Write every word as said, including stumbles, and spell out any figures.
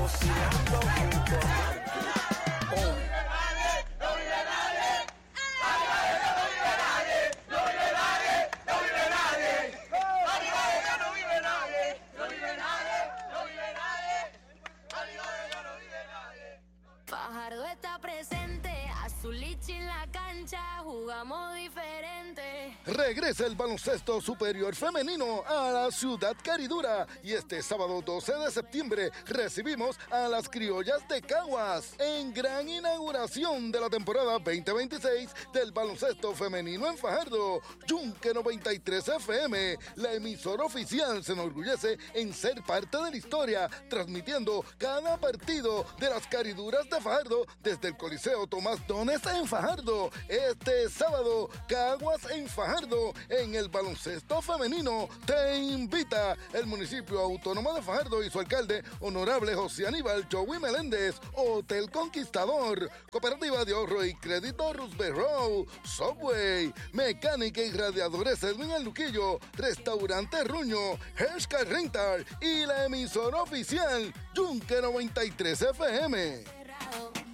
cocinando junto a Fajardo está presente, Azulichi en la cancha, jugamos diferente. Regresa el baloncesto superior femenino a la ciudad caridura y este sábado doce de septiembre recibimos a las criollas de Caguas en gran inauguración de la temporada veinte veintiséis del baloncesto femenino en Fajardo. Yunque noventa y tres F M, la emisora oficial, se enorgullece en ser parte de la historia, transmitiendo cada partido de las cariduras de Fajardo desde el Coliseo Tomás Dones en Fajardo. Este sábado, Caguas en Fajardo, en el baloncesto femenino, te invita el municipio autónomo de Fajardo y su alcalde, honorable José Aníbal Joey Meléndez. Hotel Conquistador, Cooperativa de Ahorro y Crédito Roosevelt Road, Subway, Mecánica y Radiadores Edwin El Luquillo, Restaurante Ruño, Hershka Rental y la emisora oficial Yunque noventa y tres F M.